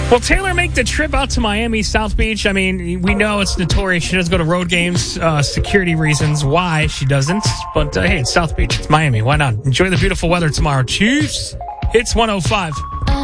Will Taylor make the trip out to Miami, South Beach? I mean, we know it's notorious. She doesn't go to road games, security reasons why she doesn't. But, hey, it's South Beach. It's Miami. Why not? Enjoy the beautiful weather tomorrow. Chiefs. Hits 105.